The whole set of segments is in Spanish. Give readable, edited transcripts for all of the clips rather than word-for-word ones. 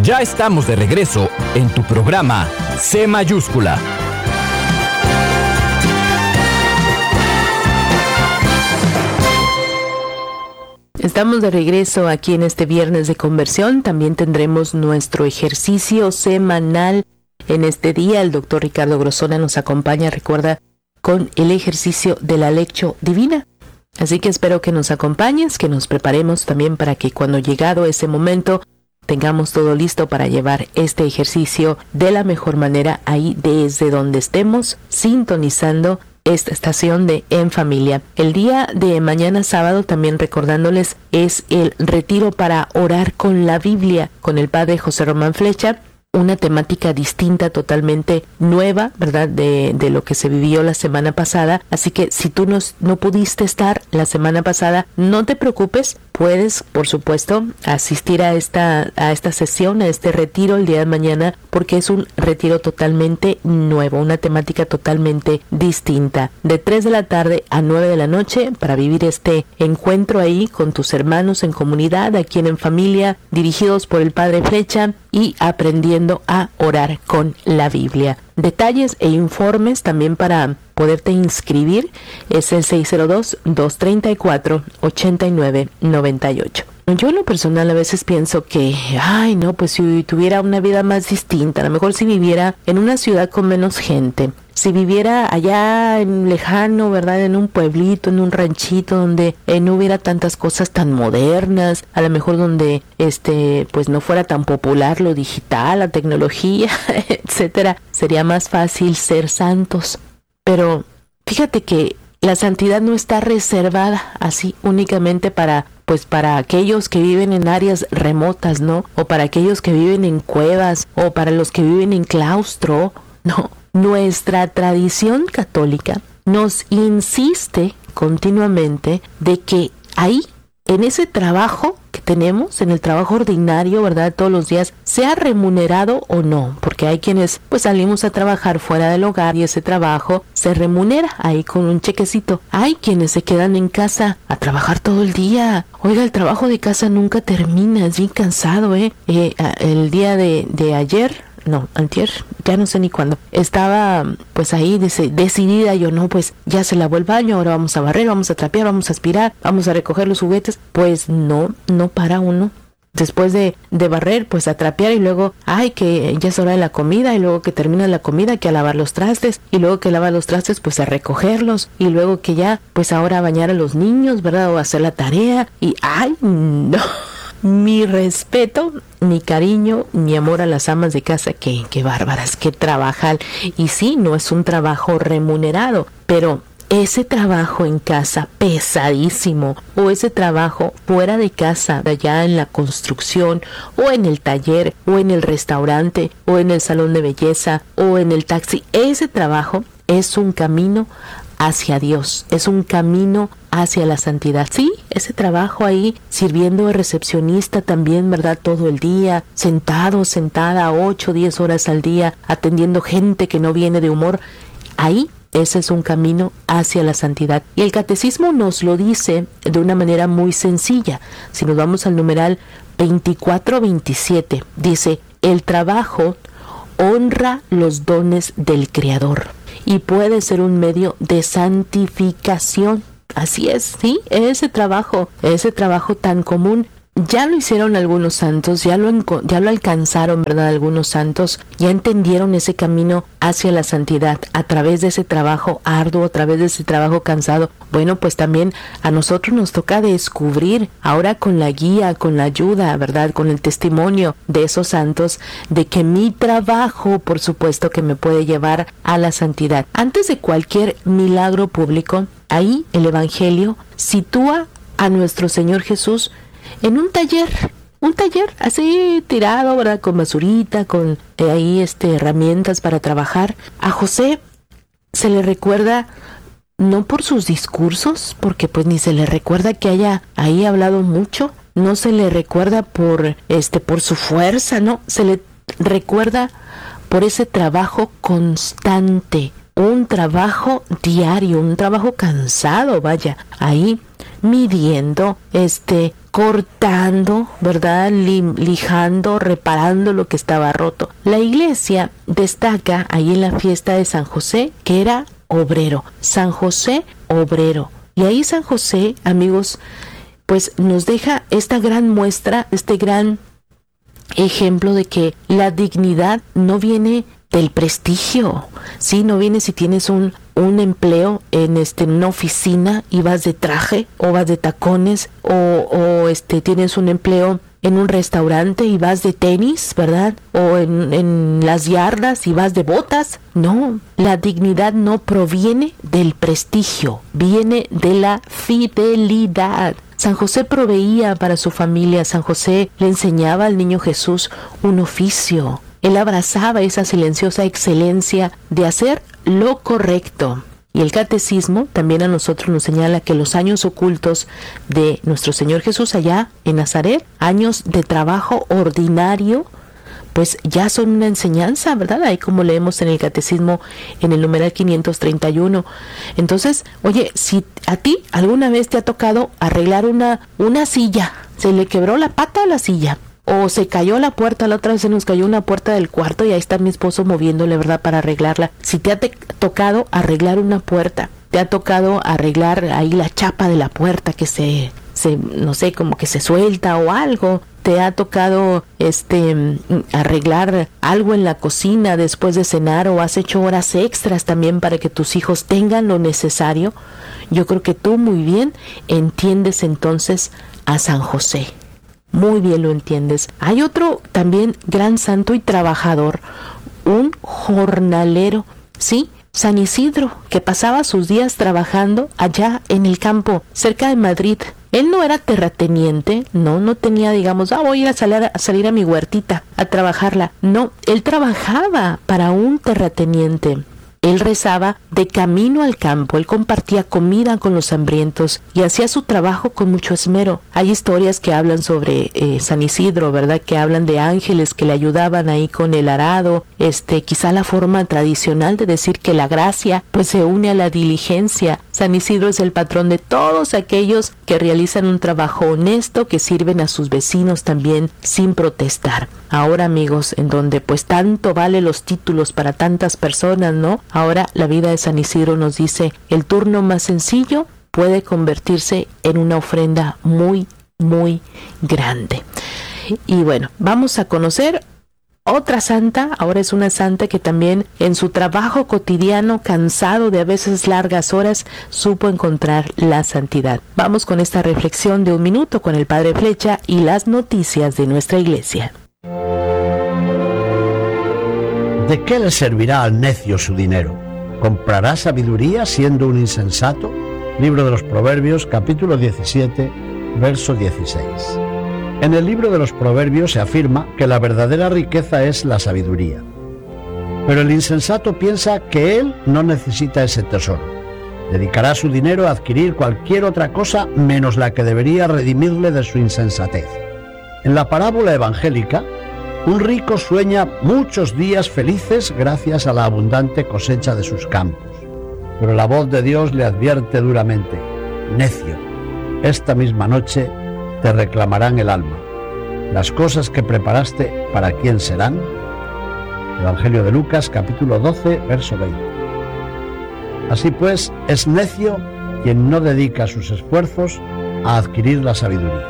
Ya estamos de regreso en tu programa C Mayúscula. Estamos de regreso aquí en este viernes de conversión. También tendremos nuestro ejercicio semanal. En este día el doctor Ricardo Grosona nos acompaña, recuerda, con el ejercicio de la Lectio Divina. Así que espero que nos acompañes, que nos preparemos también para que cuando llegado ese momento tengamos todo listo para llevar este ejercicio de la mejor manera ahí desde donde estemos sintonizando esta estación de En Familia. El día de mañana sábado, también recordándoles, es el retiro para orar con la Biblia con el padre José Román Flecha. Una temática distinta, totalmente nueva, ¿verdad? De lo que se vivió la semana pasada. Así que si tú no pudiste estar la semana pasada, no te preocupes. Puedes, por supuesto, asistir a esta sesión, a este retiro el día de mañana, porque es un retiro totalmente nuevo, una temática totalmente distinta. De 3 de la tarde a 9 de la noche, para vivir este encuentro ahí con tus hermanos en comunidad, aquí en Familia, dirigidos por el Padre Flecha y aprendiendo a orar con la Biblia. Detalles e informes también para poderte inscribir es el 602-234-8998. Yo en lo personal a veces pienso que, pues si tuviera una vida más distinta, a lo mejor si viviera en una ciudad con menos gente, si viviera allá en lejano, ¿verdad? En un pueblito, en un ranchito donde no hubiera tantas cosas tan modernas, a lo mejor donde pues no fuera tan popular lo digital, la tecnología, etcétera, sería más fácil ser santos. Pero fíjate que la santidad no está reservada así únicamente para aquellos que viven en áreas remotas, ¿no? O para aquellos que viven en cuevas, o para los que viven en claustro. No, nuestra tradición católica nos insiste continuamente de que ahí, en ese trabajo que tenemos, en el trabajo ordinario, ¿verdad? Todos los días, sea remunerado o no, porque hay quienes pues salimos a trabajar fuera del hogar y ese trabajo se remunera ahí con un chequecito. Hay quienes se quedan en casa a trabajar todo el día. Oiga, el trabajo de casa nunca termina, es bien cansado, el día de ayer, no, antier, ya no sé ni cuándo, estaba pues ahí decidida yo, no, pues ya se lavó el baño, ahora vamos a barrer, vamos a trapear, vamos a aspirar, vamos a recoger los juguetes. Pues no para uno. Después de barrer, pues a trapear, y luego, que ya es hora de la comida, y luego que termina la comida, que a lavar los trastes, y luego que lava los trastes, pues a recogerlos, y luego que ya, pues ahora a bañar a los niños, ¿verdad? O a hacer la tarea, y no. Mi respeto, mi cariño, mi amor a las amas de casa, que bárbaras, que trabajan. Y sí, no es un trabajo remunerado, pero ese trabajo en casa pesadísimo, o ese trabajo fuera de casa, allá en la construcción, o en el taller, o en el restaurante, o en el salón de belleza, o en el taxi, ese trabajo es un camino hacia Dios, es un camino hacia la santidad. Sí, ese trabajo ahí sirviendo de recepcionista también, ¿verdad? Todo el día, sentada 8 o 10 horas al día, atendiendo gente que no viene de humor. Ahí, ese es un camino hacia la santidad. Y el catecismo nos lo dice de una manera muy sencilla. Si nos vamos al numeral 24-27, dice: el trabajo honra los dones del Creador y puede ser un medio de santificación. Así es, sí, ese trabajo tan común, ya lo hicieron algunos santos, ya lo alcanzaron, ¿verdad? Algunos santos ya entendieron ese camino hacia la santidad a través de ese trabajo arduo, a través de ese trabajo cansado. Bueno, pues también a nosotros nos toca descubrir, ahora con la guía, con la ayuda, ¿verdad? Con el testimonio de esos santos, de que mi trabajo, por supuesto, que me puede llevar a la santidad. Antes de cualquier milagro público, ahí el Evangelio sitúa a nuestro Señor Jesús en un taller así tirado, ¿verdad? Con basurita, con ahí herramientas para trabajar. A José se le recuerda no por sus discursos, porque pues ni se le recuerda que haya ahí hablado mucho, no se le recuerda por su fuerza, no, se le recuerda por ese trabajo constante, un trabajo diario, un trabajo cansado, vaya, ahí midiendo, cortando, ¿verdad? Lijando, reparando lo que estaba roto. La iglesia destaca ahí en la fiesta de San José que era obrero. San José, obrero. Y ahí San José, amigos, pues nos deja esta gran muestra, este gran ejemplo de que la dignidad no viene del prestigio, ¿sí? No viene si tienes un empleo en una oficina y vas de traje o vas de tacones o tienes un empleo en un restaurante y vas de tenis, ¿verdad? O en las yardas y vas de botas. No, la dignidad no proviene del prestigio, viene de la fidelidad. San José proveía para su familia, San José le enseñaba al niño Jesús un oficio. Él abrazaba esa silenciosa excelencia de hacer lo correcto. Y el catecismo también a nosotros nos señala que los años ocultos de nuestro Señor Jesús allá en Nazaret, años de trabajo ordinario, pues ya son una enseñanza, ¿verdad? Ahí como leemos en el catecismo en el numeral 531. Entonces, oye, si a ti alguna vez te ha tocado arreglar una silla, se le quebró la pata a la silla, o se cayó la puerta, la otra vez se nos cayó una puerta del cuarto y ahí está mi esposo moviéndole, ¿verdad?, para arreglarla. Si te ha tocado arreglar una puerta, te ha tocado arreglar ahí la chapa de la puerta que no sé, como que se suelta o algo, te ha tocado arreglar algo en la cocina después de cenar o has hecho horas extras también para que tus hijos tengan lo necesario, yo creo que tú muy bien entiendes entonces a San José. Muy bien lo entiendes. Hay otro también gran santo y trabajador, un jornalero, ¿sí? San Isidro, que pasaba sus días trabajando allá en el campo, cerca de Madrid. Él no era terrateniente, no tenía, digamos, voy a ir a salir a mi huertita a trabajarla. No, él trabajaba para un terrateniente. Él rezaba de camino al campo, él compartía comida con los hambrientos y hacía su trabajo con mucho esmero. Hay historias que hablan sobre San Isidro, ¿verdad? Que hablan de ángeles que le ayudaban ahí con el arado. Quizá la forma tradicional de decir que la gracia pues se une a la diligencia. San Isidro es el patrón de todos aquellos que realizan un trabajo honesto, que sirven a sus vecinos también sin protestar. Ahora, amigos, en donde pues tanto vale los títulos para tantas personas, ¿no? Ahora la vida de San Isidro nos dice, el turno más sencillo puede convertirse en una ofrenda muy, muy grande. Y bueno, vamos a conocer otra santa. Ahora es una santa que también en su trabajo cotidiano, cansado de a veces largas horas, supo encontrar la santidad. Vamos con esta reflexión de un minuto con el Padre Flecha y las noticias de nuestra iglesia. ¿De qué le servirá al necio su dinero? ¿Comprará sabiduría siendo un insensato? Libro de los Proverbios, capítulo 17, verso 16. En el libro de los Proverbios se afirma que la verdadera riqueza es la sabiduría. Pero el insensato piensa que él no necesita ese tesoro. Dedicará su dinero a adquirir cualquier otra cosa menos la que debería redimirle de su insensatez. En la parábola evangélica, un rico sueña muchos días felices gracias a la abundante cosecha de sus campos. Pero la voz de Dios le advierte duramente: necio, esta misma noche te reclamarán el alma. Las cosas que preparaste, ¿para quién serán? Evangelio de Lucas, capítulo 12, verso 20. Así pues, es necio quien no dedica sus esfuerzos a adquirir la sabiduría.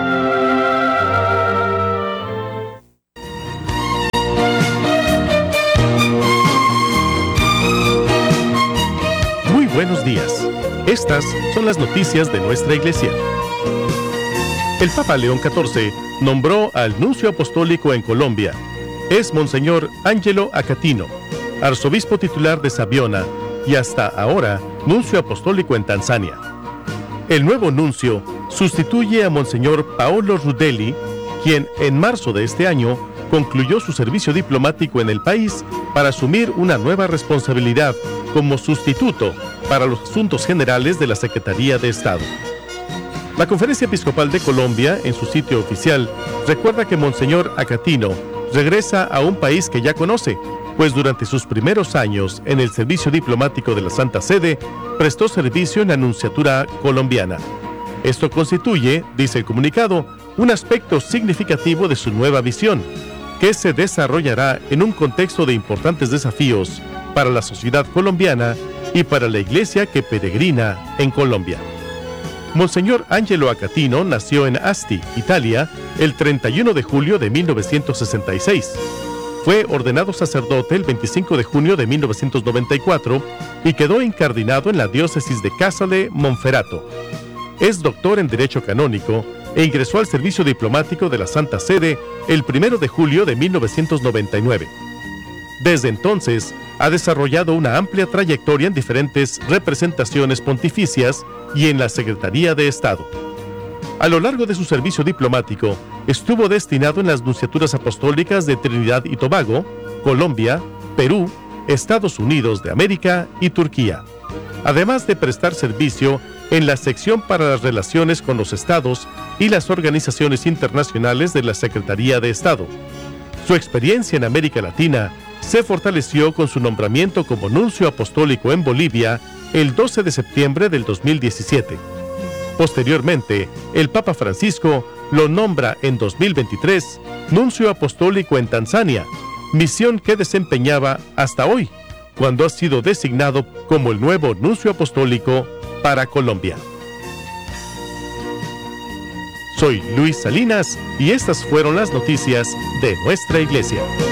Buenos días. Estas son las noticias de nuestra iglesia. El Papa León XIV nombró al nuncio apostólico en Colombia. Es Monseñor Angelo Acatino, arzobispo titular de Sabiona y hasta ahora nuncio apostólico en Tanzania. El nuevo nuncio sustituye a Monseñor Paolo Rudelli, quien en marzo de este año concluyó su servicio diplomático en el país para asumir una nueva responsabilidad como sustituto para los asuntos generales de la Secretaría de Estado. La Conferencia Episcopal de Colombia, en su sitio oficial, recuerda que Monseñor Acatino regresa a un país que ya conoce, pues durante sus primeros años en el servicio diplomático de la Santa Sede, prestó servicio en la Nunciatura colombiana. Esto constituye, dice el comunicado, un aspecto significativo de su nueva visión, que se desarrollará en un contexto de importantes desafíos para la sociedad colombiana y para la iglesia que peregrina en Colombia. Monseñor Angelo Acatino nació en Asti, Italia, el 31 de julio de 1966. Fue ordenado sacerdote el 25 de junio de 1994 y quedó incardinado en la diócesis de Casale Monferrato. Es doctor en Derecho Canónico e ingresó al servicio diplomático de la Santa Sede el 1 de julio de 1999. Desde entonces, ha desarrollado una amplia trayectoria en diferentes representaciones pontificias y en la Secretaría de Estado. A lo largo de su servicio diplomático, estuvo destinado en las nunciaturas apostólicas de Trinidad y Tobago, Colombia, Perú, Estados Unidos de América y Turquía, además de prestar servicio en la sección para las relaciones con los estados y las organizaciones internacionales de la Secretaría de Estado. Su experiencia en América Latina se fortaleció con su nombramiento como nuncio apostólico en Bolivia el 12 de septiembre del 2017. Posteriormente, el Papa Francisco lo nombra en 2023 nuncio apostólico en Tanzania, misión que desempeñaba hasta hoy, cuando ha sido designado como el nuevo nuncio apostólico para Colombia. Soy Luis Salinas y estas fueron las noticias de nuestra iglesia.